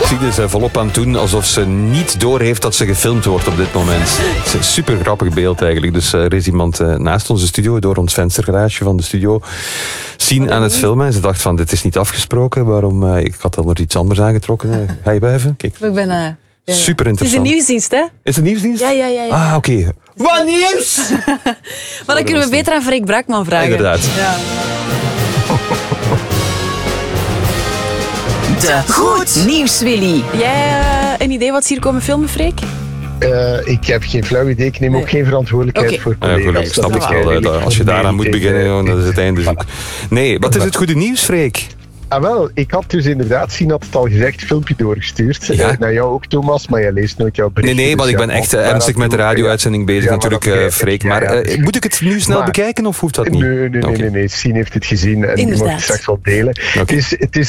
Siede is volop aan het doen alsof ze niet doorheeft dat ze gefilmd wordt op dit moment. Het is een super grappig beeld eigenlijk. Dus er is iemand naast onze studio, door ons venstergarage van de studio, zien aan het filmen. En ze dacht van, dit is niet afgesproken. Waarom? Ik had al er iets anders aangetrokken. Ga je blijven? Kijk. Ik ben... Super interessant. Het is een nieuwsdienst, hè? Is het een nieuwsdienst? Ja. Ah, oké. Wat nieuws? Maar dan kunnen we beter aan Freek Brakman vragen. Inderdaad. Ja. De Goed Nieuws Willy. Jij een idee wat ze hier komen filmen, Freek? Ik heb geen flauw idee. Ik neem ook geen verantwoordelijkheid voor collega's. Ja, ik snap het wel. Als je daaraan moet beginnen, dan is het einde zoek. Nee, wat is het goede nieuws, Freek? Ah wel, ik had dus inderdaad, Sien had het al gezegd, filmpje doorgestuurd. Ja? Naar jou ook, Thomas, maar jij leest nooit jouw bericht. Nee, want ik ben echt ernstig met de radio-uitzending bezig natuurlijk, Freek. Maar moet ik het nu snel bekijken of hoeft dat niet? Nee. Sien heeft het gezien en die mag het straks wel delen. Okay.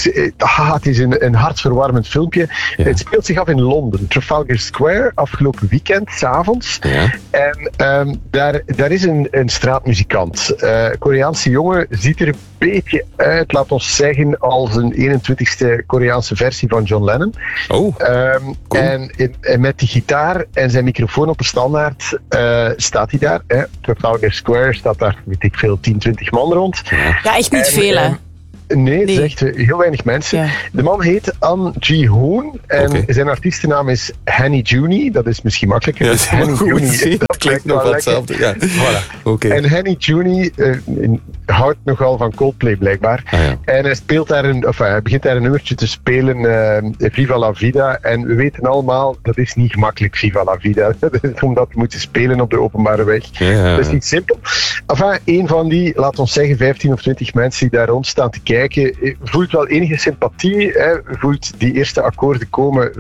Het is een hartverwarmend filmpje. Ja. Het speelt zich af in Londen, Trafalgar Square, afgelopen weekend, 's avonds. Ja. En daar is een straatmuzikant. Koreaanse jongen, ziet er een beetje uit, laat ons zeggen, als een 21ste Koreaanse versie van John Lennon. Oh, cool. En met die gitaar en zijn microfoon op een standaard staat hij daar. Trafalgar Square staat daar, weet ik veel, 10, 20 man rond. Ja, echt niet veel, hè? Nee, het is echt heel weinig mensen. Ja. De man heet An Ji-hoon en zijn artiestennaam is Henny Juni. Dat is misschien makkelijker. Ja, Henny Juni. Dat klinkt nog wel hetzelfde. Ja. Voilà. Okay. En Henny Juni houdt nogal van Coldplay blijkbaar. Ah, ja. En hij begint daar een nummertje te spelen, Viva la Vida. En we weten allemaal, dat is niet gemakkelijk, Viva la Vida. Omdat we moeten spelen op de openbare weg. Ja. Dat is niet simpel. Enfin, een van die, laat ons zeggen, 15 of 20 mensen die daar rond staan te kijken, voelt wel enige sympathie, voelt die eerste akkoorden komen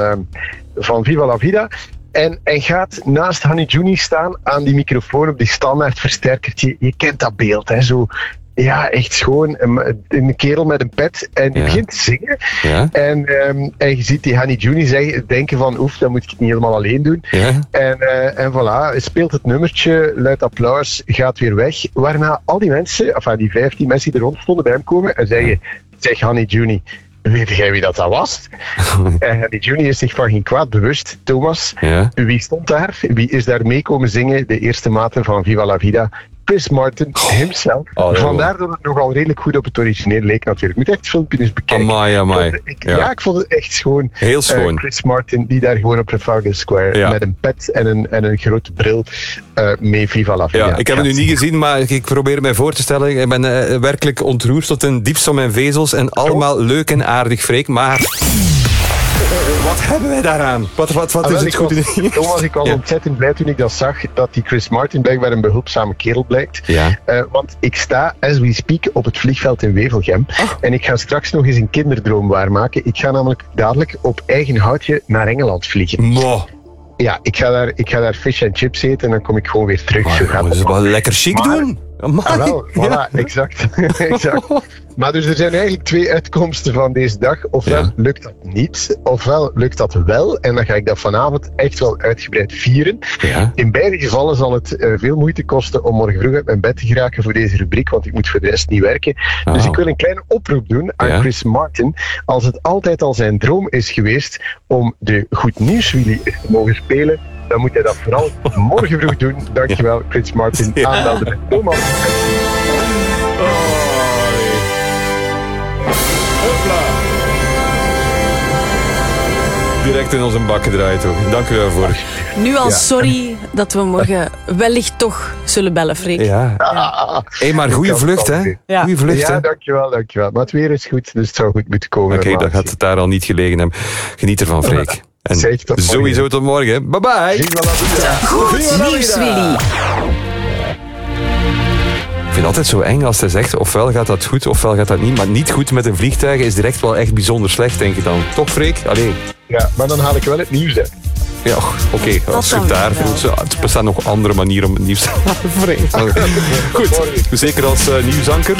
van Viva la Vida. En gaat naast Honey Juni staan aan die microfoon op die standaard versterkertje. Je kent dat beeld, hè? Zo, ja, echt schoon. Een kerel met een pet. En die begint te zingen. Ja. En je ziet die Honey Juni denken van, oef, dan moet ik het niet helemaal alleen doen. Ja. En voilà, speelt het nummertje, luid applaus, gaat weer weg. Waarna al die mensen, die 15 mensen die er rond stonden bij hem komen en zeggen, zeg Honey Juni, weet jij wie dat was? En die Juni is zich van geen kwaad bewust. Thomas, wie stond daar? Wie is daar mee komen zingen? De eerste maten van Viva la Vida. Chris Martin himself. Vandaar dat het nogal redelijk goed op het origineel leek natuurlijk. Je moet echt het filmpje eens bekijken. Amai. Ik vond het echt schoon. Heel schoon. Chris Martin, die daar gewoon op Trafalgar Square met een pet en een grote bril mee Viva la Vida. Ja, ik heb het nu niet gezien, maar ik probeer het mij voor te stellen. Ik ben werkelijk ontroerd tot een diepst van mijn vezels. En allemaal leuk en aardig, Freek, maar... Wat hebben wij daaraan? Wat is het goede ding? Thomas, ik was ontzettend blij toen ik dat zag, dat die Chris Martin blijkbaar een behulpzame kerel blijkt. Ja. Want ik sta, as we speak, op het vliegveld in Wevelgem. En ik ga straks nog eens een kinderdroom waarmaken. Ik ga namelijk dadelijk op eigen houtje naar Engeland vliegen. Ja, ik ga daar fish and chips eten en dan kom ik gewoon weer terug. Dat is wel lekker chic doen. Wel, voilà, exact. Maar dus er zijn eigenlijk 2 uitkomsten van deze dag. Ofwel lukt dat niet, ofwel lukt dat wel. En dan ga ik dat vanavond echt wel uitgebreid vieren. Ja. In beide gevallen zal het veel moeite kosten om morgen vroeg uit mijn bed te geraken voor deze rubriek, want ik moet voor de rest niet werken. Dus ik wil een kleine oproep doen aan Chris Martin. Als het altijd al zijn droom is geweest om de Goed Nieuws Willy te mogen spelen, dan moet hij dat vooral morgen vroeg doen. Dankjewel, Chris Martin. Aanmelden met Thomas. Direct in onze bak gedraaid ook. Dank u wel voor. Nu al sorry dat we morgen wellicht toch zullen bellen, Freek. Hey, maar goede vlucht, hè? Goeie vlucht, hè? Dankjewel. Maar het weer is goed, dus het zou goed moeten komen. Oké, dan gaat het daar al niet gelegen hebben. Geniet ervan, Freek. En sowieso tot morgen. Bye bye. Goed Nieuws Willy. Ik vind het altijd zo eng als hij zegt, ofwel gaat dat goed, ofwel gaat dat niet. Maar niet goed met een vliegtuig is direct wel echt bijzonder slecht, denk ik dan. Toch, Freek? Allee. Ja, maar dan haal ik wel het nieuws uit. Ja, oké. Als je daar er bestaan nog andere manieren om het nieuws te halen. Goed, zeker als nieuwsanker.